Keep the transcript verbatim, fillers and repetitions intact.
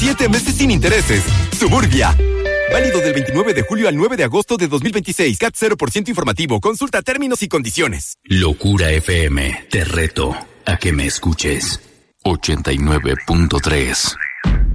Siete meses sin intereses. Suburbia. Válido del veintinueve de julio al nueve de agosto de dos mil veintiséis. C A T cero por ciento informativo. Consulta términos y condiciones. Locura F M. Te reto a que me escuches. ochenta y nueve punto tres.